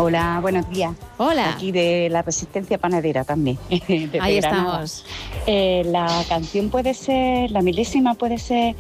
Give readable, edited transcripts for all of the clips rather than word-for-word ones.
Hola, buenos días. Hola. Aquí de la Resistencia Panadera también. Ahí estamos. La canción puede ser, la milésima puede ser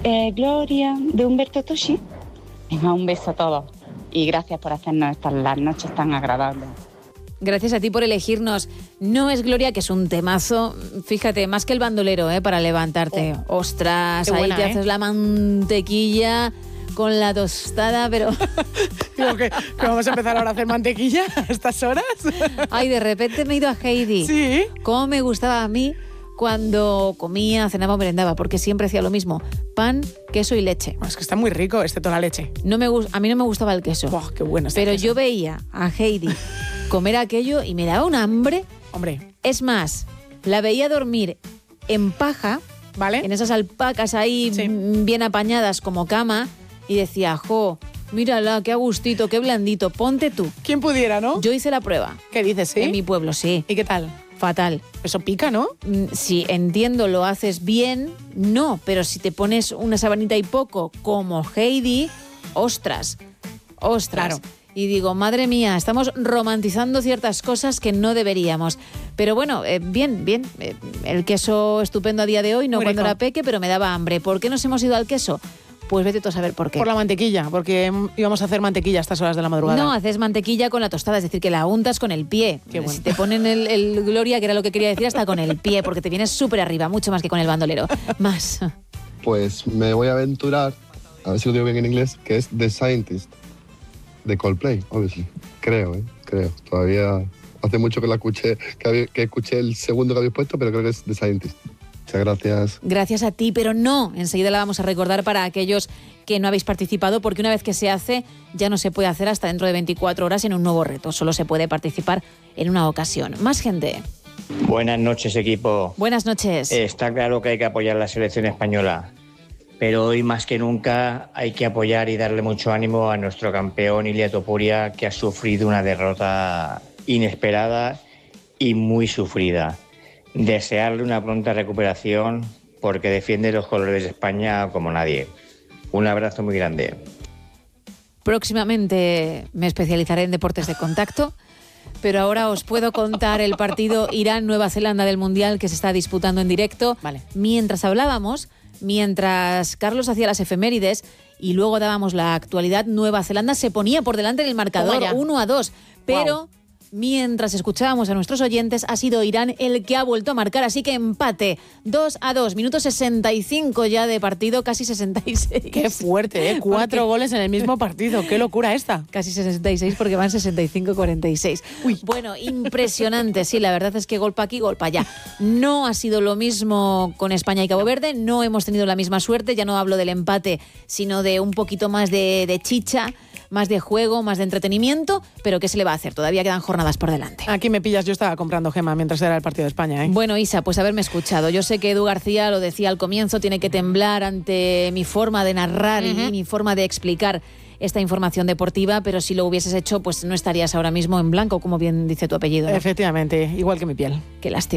Gloria, de Humberto Tocci. Venga, un beso a todos. Y gracias por hacernos las noches tan agradables. Gracias a ti por elegirnos. No es Gloria, que es un temazo. Fíjate, más que el bandolero, para levantarte. Ostras, ahí buena, te haces la mantequilla con la tostada, pero... Digo que vamos a empezar ahora a hacer mantequilla a estas horas. Ay, de repente me he ido a Heidi. Sí. Cómo me gustaba a mí cuando comía, cenaba o merendaba, porque siempre hacía lo mismo. Pan, queso y leche. Es que está muy rico, excepto la leche. A mí no me gustaba el queso. ¡Buah, qué bueno está Pero el queso! yo veía a Heidi comer aquello y me daba un hambre. Hombre. Es más, la veía dormir en paja, ¿vale? En esas alpacas ahí bien apañadas como cama, y decía, jo, mírala, qué a gustito, qué blandito, ponte tú. ¿Quién pudiera, no? Yo hice la prueba. ¿Qué dices, sí? En mi pueblo, sí. ¿Y qué tal? Fatal. Eso pica, ¿no? Si entiendo, lo haces bien, no, pero si te pones una sabanita y poco, como Heidi, ostras. Claro. Y digo, madre mía, estamos romantizando ciertas cosas que no deberíamos. Pero bueno, bien. El queso estupendo a día de hoy, no Muy cuando rico. era peque, pero me daba hambre. ¿Por qué nos hemos ido al queso? Pues vete tú a saber por qué. Por la mantequilla, porque íbamos a hacer mantequilla a estas horas de la madrugada. No, haces mantequilla con la tostada, es decir, que la untas con el pie. Qué bueno. Si te ponen el Gloria, que era lo que quería decir, hasta con el pie, porque te vienes súper arriba, mucho más que con el bandolero. Más. Pues me voy a aventurar, a ver si lo digo bien en inglés, que es The Scientist, de Coldplay, obviously. Creo. Todavía hace mucho que la escuché, que escuché el segundo que habéis puesto, pero creo que es The Scientist. Muchas gracias. Gracias a ti, pero no, enseguida la vamos a recordar para aquellos que no habéis participado, porque una vez que se hace, ya no se puede hacer hasta dentro de 24 horas en un nuevo reto. Solo se puede participar en una ocasión. Más gente. Buenas noches, equipo. Buenas noches. Está claro que hay que apoyar la selección española, pero hoy más que nunca hay que apoyar y darle mucho ánimo a nuestro campeón Ilia Topuria, que ha sufrido una derrota inesperada y muy sufrida. Desearle una pronta recuperación porque defiende los colores de España como nadie. Un abrazo muy grande. Próximamente me especializaré en deportes de contacto, pero ahora os puedo contar el partido Irán-Nueva Zelanda del Mundial que se está disputando en directo. Vale. Mientras hablábamos, mientras Carlos hacía las efemérides y luego dábamos la actualidad, Nueva Zelanda se ponía por delante en el marcador 1-2, pero... Wow. Mientras escuchábamos a nuestros oyentes, ha sido Irán el que ha vuelto a marcar, así que empate, 2-2, minuto 65 ya de partido, casi 66. Qué fuerte, 4 goles en el mismo partido, qué locura esta. Casi 66 porque van 65-46. Bueno, impresionante, sí, la verdad es que gol pa' aquí, gol pa' allá. No ha sido lo mismo con España y Cabo Verde, no hemos tenido la misma suerte, ya no hablo del empate, sino de un poquito más de chicha, más de juego, más de entretenimiento, pero ¿qué se le va a hacer? Todavía quedan jornadas por delante. Aquí me pillas, yo estaba comprando gema mientras era el partido de España, ¿eh? Bueno, Isa, pues haberme escuchado. Yo sé que Edu García lo decía al comienzo, tiene que temblar ante mi forma de narrar y mi forma de explicar esta información deportiva, pero si lo hubieses hecho, pues no estarías ahora mismo en blanco, como bien dice tu apellido, ¿no? Efectivamente, igual que mi piel. Qué lástima.